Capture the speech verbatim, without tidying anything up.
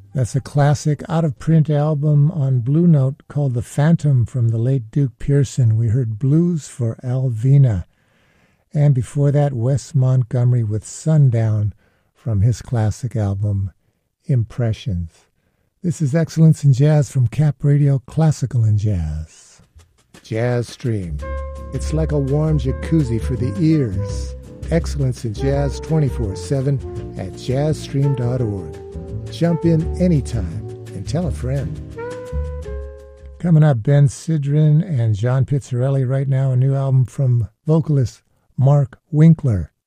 That's a classic out-of-print album on Blue Note called The Phantom from the late Duke Pearson. We heard Blues for Alvina. And before that, Wes Montgomery with Sundown from his classic album, Impressions. This is Excellence in Jazz from Cap Radio, Classical and Jazz. Jazz Stream. It's like a warm jacuzzi for the ears. Excellence in Jazz twenty-four seven at jazz stream dot org. Jump in anytime and tell a friend. Coming up, Ben Sidran and John Pizzarelli right now, a new album from vocalist Mark Winkler.